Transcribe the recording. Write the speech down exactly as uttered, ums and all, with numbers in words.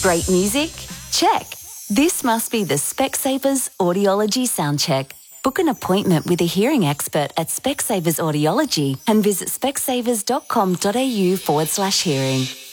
Great music? Check. This must be the Specsavers Audiology Soundcheck. Book an appointment with a hearing expert at Specsavers Audiology and visit specsavers.com.au forward slash hearing.